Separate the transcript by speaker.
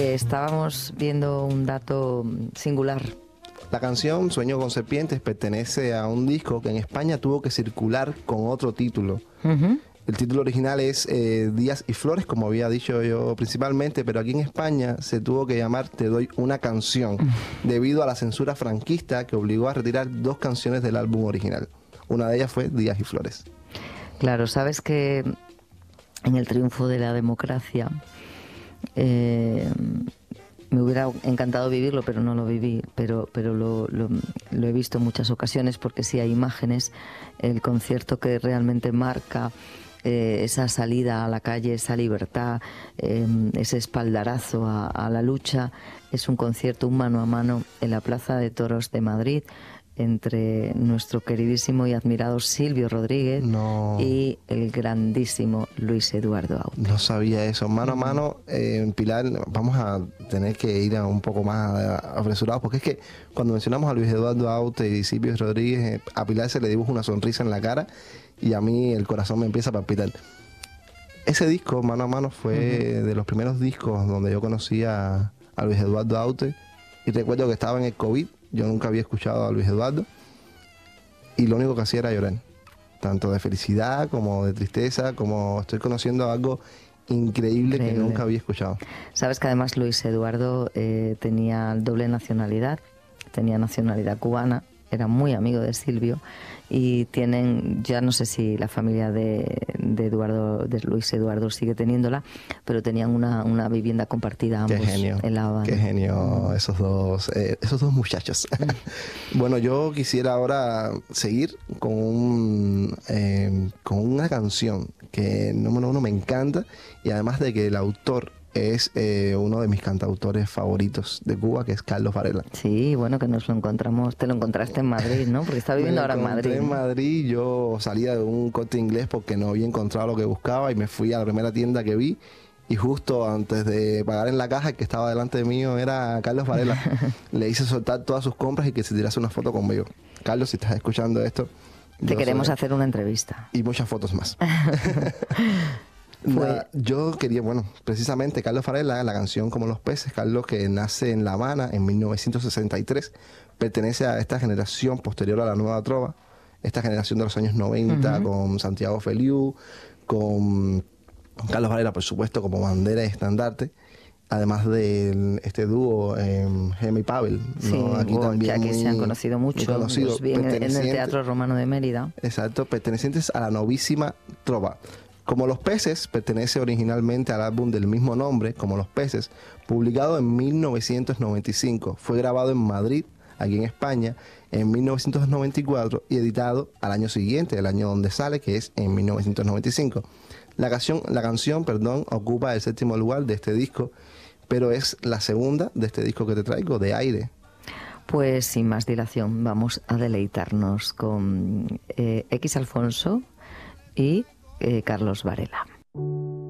Speaker 1: Estábamos viendo un dato singular.
Speaker 2: La canción Sueño con serpientes pertenece a un disco que en España tuvo que circular con otro título. El título original es Días y Flores, como había dicho yo principalmente, pero aquí en España se tuvo que llamar Te doy una canción, debido a la censura franquista que obligó a retirar 2 canciones del álbum original. Una de ellas fue Días y Flores.
Speaker 1: Claro, sabes que en el triunfo de la democracia me hubiera encantado vivirlo, pero no lo viví, pero lo he visto en muchas ocasiones, porque sí hay imágenes. El concierto que realmente marca esa salida a la calle, esa libertad, ese espaldarazo a la lucha, es un concierto, un mano a mano en la Plaza de Toros de Madrid, entre nuestro queridísimo y admirado Silvio Rodríguez y el grandísimo Luis Eduardo Aute.
Speaker 2: No sabía eso. Mano a mano, Pilar, vamos a tener que ir a un poco más apresurados, porque es que cuando mencionamos a Luis Eduardo Aute y Silvio Rodríguez, a Pilar se le dibuja una sonrisa en la cara y a mí el corazón me empieza a palpitar. Ese disco, Mano a Mano, fue de los primeros discos donde yo conocí a Luis Eduardo Aute, y recuerdo que estaba en el COVID. Yo nunca había escuchado a Luis Eduardo y lo único que hacía era llorar, tanto de felicidad como de tristeza, como estoy conociendo algo increíble que nunca había escuchado.
Speaker 1: Sabes que además Luis Eduardo tenía doble nacionalidad, tenía nacionalidad cubana, era muy amigo de Silvio, y tienen, ya no sé si la familia de Luis Eduardo sigue teniéndola, pero tenían una vivienda compartida ambos en La Habana.
Speaker 2: Qué genio esos dos muchachos. Bueno, yo quisiera ahora seguir con una canción que número uno me encanta, y además de que el autor es uno de mis cantautores favoritos de Cuba, que es Carlos Varela.
Speaker 1: Sí, bueno, que nos lo encontramos, te lo encontraste en Madrid, ¿no? Porque está viviendo ahora en Madrid.
Speaker 2: En Madrid, yo salía de un Corte Inglés porque no había encontrado lo que buscaba y me fui a la primera tienda que vi, y justo antes de pagar en la caja, el que estaba delante de mí era Carlos Varela. Le hice soltar todas sus compras y que se tirase una foto conmigo. Carlos, si estás escuchando esto,
Speaker 1: te queremos hacer una entrevista.
Speaker 2: Y muchas fotos más. Yo quería, precisamente Carlos Varela, la canción Como los peces, Carlos, que nace en La Habana en 1963, pertenece a esta generación posterior a la Nueva Trova, esta generación de los años 90, con Santiago Feliú, con Carlos Varela, por supuesto, como bandera y estandarte, además de este dúo, Gema y Pavel, ¿no?
Speaker 1: Sí,
Speaker 2: aquí también
Speaker 1: que se han conocido mucho, los vi en el Teatro Romano de Mérida.
Speaker 2: Exacto, pertenecientes a la novísima trova. Como los peces pertenece originalmente al álbum del mismo nombre, Como los peces, publicado en 1995. Fue grabado en Madrid, aquí en España, en 1994 y editado al año siguiente, el año donde sale, que es en 1995. La canción, ocupa el 7º lugar de este disco, pero es la segunda de este disco que te traigo, de Aire.
Speaker 1: Pues sin más dilación, vamos a deleitarnos con X Alfonso y Carlos Varela.